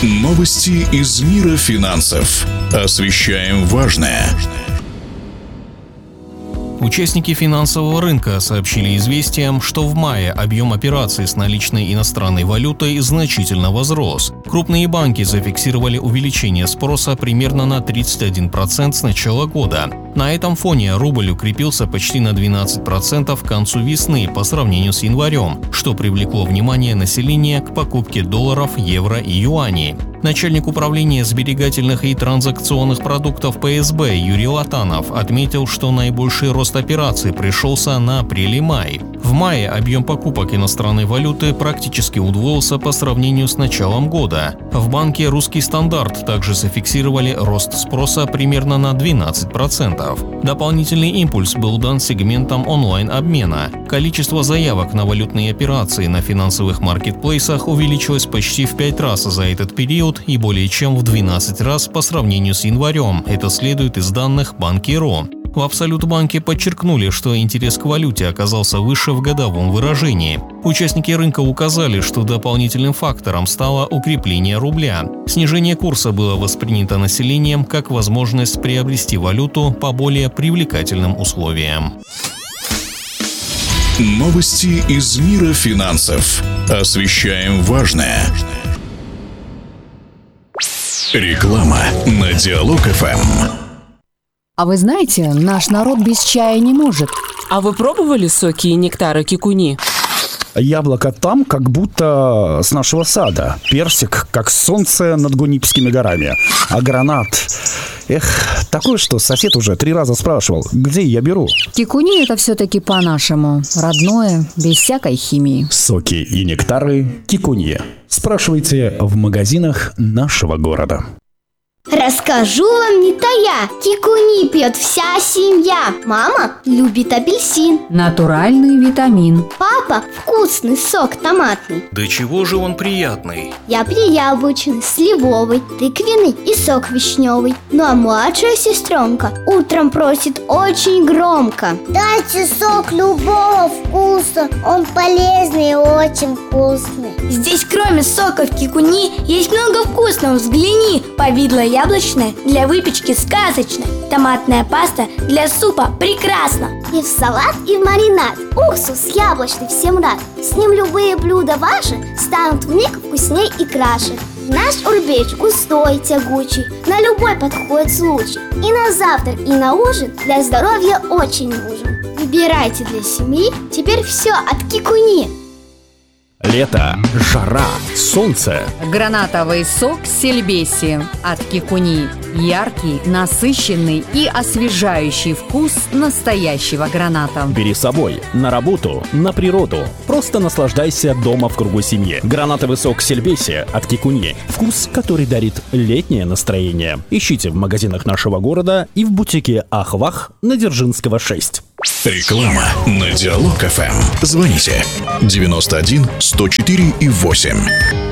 Новости из мира финансов. Освещаем важное. Участники финансового рынка сообщили «Известиям», что в мае объем операций с наличной иностранной валютой значительно возрос. Крупные банки зафиксировали увеличение спроса примерно на 31% с начала года. На этом фоне рубль укрепился почти на 12% к концу весны по сравнению с январем, что привлекло внимание населения к покупке долларов, евро и юаней. Начальник управления сберегательных и транзакционных продуктов ПСБ Юрий Латанов отметил, что наибольший рост операций пришелся на апрель и май. В мае объем покупок иностранной валюты практически удвоился по сравнению с началом года. В банке «Русский стандарт» также зафиксировали рост спроса примерно на 12%. Дополнительный импульс был дан сегментам онлайн-обмена. Количество заявок на валютные операции на финансовых маркетплейсах увеличилось почти в 5 раз за этот период и более чем в 12 раз по сравнению с январем. Это следует из данных Банки.ру. В Абсолют-банке подчеркнули, что интерес к валюте оказался выше в годовом выражении. Участники рынка указали, что дополнительным фактором стало укрепление рубля. Снижение курса было воспринято населением как возможность приобрести валюту по более привлекательным условиям. Новости из мира финансов. Освещаем важное. Реклама на Диалог ФМ. А вы знаете, наш народ без чая не может. А вы пробовали соки и нектары кикуни? Яблоко там, как будто с нашего сада. Персик, как солнце над Гунипскими горами. А гранат... Эх, такое, что сосед уже 3 раза спрашивал, где я беру. Кикуни — это все-таки по-нашему. Родное, без всякой химии. Соки и нектары кикуни. Спрашивайте в магазинах нашего города. Расскажу вам не тая, кикуни пьет вся семья. Мама любит апельсин. Натуральный витамин. Папа вкусный сок томатный. Да чего же он приятный? Я пью яблочный, сливовый, тыквенный и сок вишневый. Ну а младшая сестренка утром просит очень громко: дайте сок любого вкуса, он полезный и очень вкусный. Здесь кроме соков кикуни есть много вкусного, взгляни. Повидло яблочное для выпечки сказочно. Томатная паста для супа прекрасно. И в салат, и в маринад. Уксус яблочный всем рад. С ним любые блюда ваши станут вмиг вкусней и краше. Наш урбеч густой, тягучий, на любой подходит случай. И на завтрак, и на ужин для здоровья очень нужен. Выбирайте для семьи теперь все от кикуни. Лето, жара, солнце. Гранатовый сок Сельбеси от кикуни. Яркий, насыщенный и освежающий вкус настоящего граната. Бери с собой на работу, на природу. Просто наслаждайся дома в кругу семьи. Гранатовый сок Сельбеси от кикуни. Вкус, который дарит летнее настроение. Ищите в магазинах нашего города и в бутике Ахвах на Дзержинского 6. Реклама на Диалог ФМ. Звоните 91 104 и 8.